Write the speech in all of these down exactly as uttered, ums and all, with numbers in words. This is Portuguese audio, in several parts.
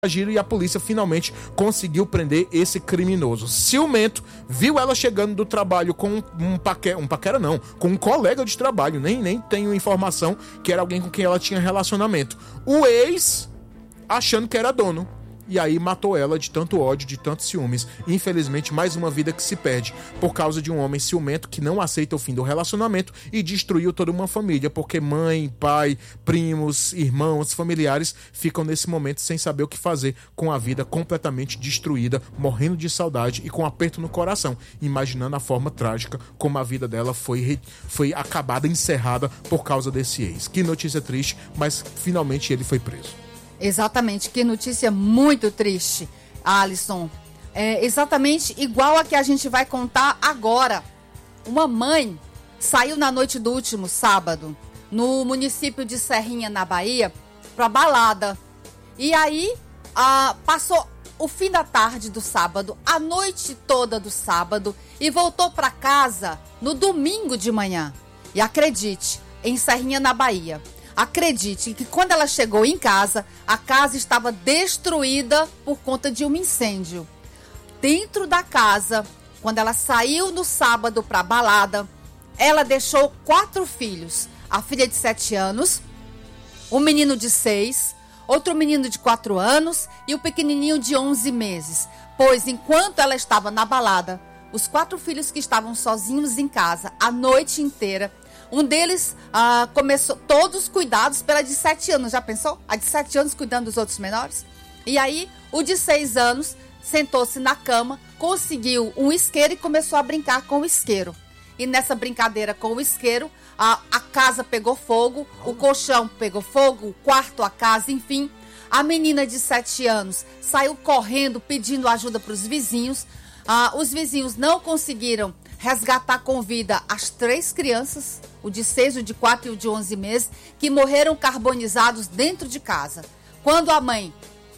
agiram e a polícia finalmente conseguiu prender esse criminoso. Ciumento viu ela chegando do trabalho com um paquera, um paquera não, com um colega de trabalho, nem, nem tenho informação que era alguém com quem ela tinha relacionamento. O ex, achando que era dono, e aí matou ela de tanto ódio, de tantos ciúmes. Infelizmente, mais uma vida que se perde por causa de um homem ciumento que não aceita o fim do relacionamento e destruiu toda uma família, porque mãe, pai, primos, irmãos, familiares ficam nesse momento sem saber o que fazer, com a vida completamente destruída, morrendo de saudade e com um aperto no coração, imaginando a forma trágica como a vida dela foi, foi acabada, encerrada por causa desse ex. Que notícia triste, mas finalmente ele foi preso. Exatamente, que notícia muito triste, Alisson. É exatamente igual a que a gente vai contar agora. Uma mãe saiu na noite do último sábado, no município de Serrinha, na Bahia, para balada. E aí, ah, passou o fim da tarde do sábado, a noite toda do sábado, e voltou para casa no domingo de manhã. E acredite, em Serrinha, na Bahia. Acredite que quando ela chegou em casa, a casa estava destruída por conta de um incêndio. Dentro da casa, quando ela saiu no sábado para a balada, ela deixou quatro filhos. A filha de sete anos, um menino de seis, outro menino de quatro anos e o pequenininho de onze meses. Pois enquanto ela estava na balada, os quatro filhos que estavam sozinhos em casa a noite inteira, um deles ah, começou todos cuidados pela de sete anos. Já pensou? A de sete anos cuidando dos outros menores. E aí, o de seis anos sentou-se na cama, conseguiu um isqueiro e começou a brincar com o isqueiro. E nessa brincadeira com o isqueiro, a, a casa pegou fogo, o colchão pegou fogo, o quarto, a casa, enfim. A menina de sete anos saiu correndo pedindo ajuda para os vizinhos. Ah, os vizinhos não conseguiram resgatar com vida as três crianças, o de seis, o de quatro e o de onze meses, que morreram carbonizados dentro de casa. Quando a mãe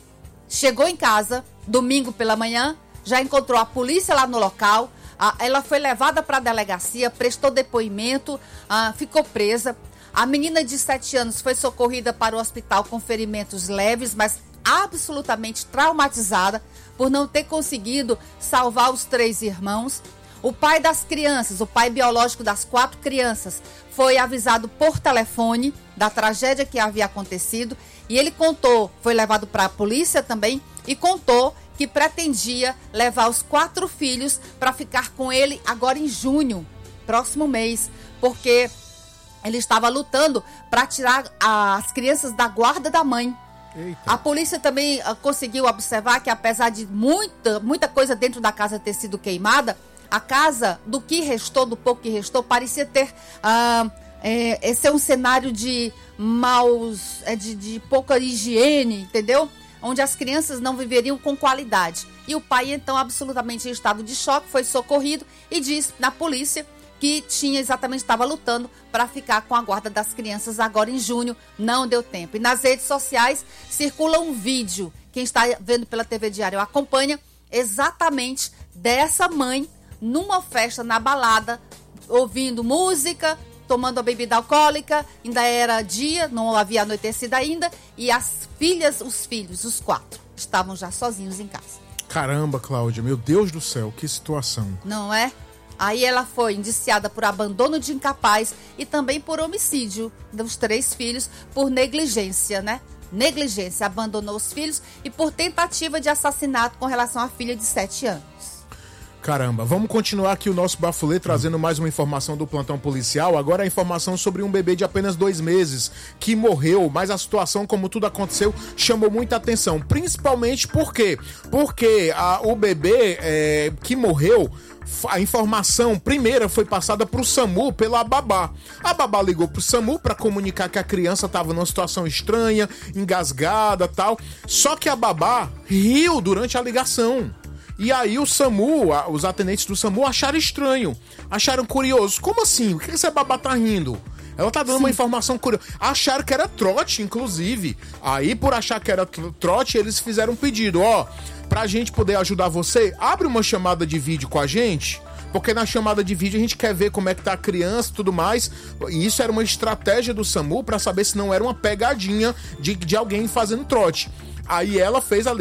chegou em casa, domingo pela manhã, já encontrou a polícia lá no local, ela foi levada para a delegacia, prestou depoimento, ficou presa. A menina de sete anos foi socorrida para o hospital com ferimentos leves, mas absolutamente traumatizada por não ter conseguido salvar os três irmãos. O pai das crianças, o pai biológico das quatro crianças, foi avisado por telefone da tragédia que havia acontecido e ele contou, foi levado para a polícia também e contou que pretendia levar os quatro filhos para ficar com ele agora em junho, próximo mês, porque ele estava lutando para tirar as crianças da guarda da mãe. Eita. A polícia também uh, conseguiu observar que apesar de muita, muita coisa dentro da casa ter sido queimada, a casa, do que restou, do pouco que restou, parecia ter uh, é, esse é um cenário de maus, é, de, de pouca higiene, entendeu? Onde as crianças não viveriam com qualidade. E o pai, então, absolutamente em estado de choque, foi socorrido e disse na polícia que tinha exatamente, estava lutando para ficar com a guarda das crianças agora em junho, não deu tempo. E nas redes sociais circula um vídeo, quem está vendo pela T V Diário acompanha, exatamente dessa mãe numa festa na balada, ouvindo música, tomando a bebida alcoólica, ainda era dia, não havia anoitecido ainda, e as filhas, os filhos, os quatro, estavam já sozinhos em casa. Caramba, Cláudia, meu Deus do céu, que situação. Não é? Aí ela foi indiciada por abandono de incapaz e também por homicídio dos três filhos, por negligência, né? Negligência, abandonou os filhos e por tentativa de assassinato com relação à filha de sete anos. Caramba, vamos continuar aqui o nosso bafulê trazendo mais uma informação do plantão policial. Agora a informação sobre um bebê de apenas dois meses que morreu, mas a situação, como tudo aconteceu, chamou muita atenção. Principalmente por quê? Porque a, o bebê é, que morreu, a informação primeira foi passada pro SAMU pela babá. A babá ligou pro SAMU para comunicar que a criança estava numa situação estranha, engasgada, tal. Só que a babá riu durante a ligação. E aí o SAMU, os atendentes do SAMU acharam estranho, acharam curioso. Como assim? O que essa babá tá rindo? Ela tá dando Sim. uma informação curiosa. Acharam que era trote, inclusive. Aí, por achar que era trote, eles fizeram um pedido. Ó, pra gente poder ajudar você, abre uma chamada de vídeo com a gente, porque na chamada de vídeo a gente quer ver como é que tá a criança e tudo mais. E isso era uma estratégia do SAMU pra saber se não era uma pegadinha de, de alguém fazendo trote. Aí ela fez a